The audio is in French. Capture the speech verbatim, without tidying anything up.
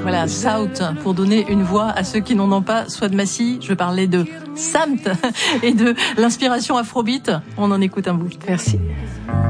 Voilà, South, pour donner une voix à ceux qui n'en ont pas, soit de Massy. Je parlais de Samt et de l'inspiration afrobeat. On en écoute un bout. Merci.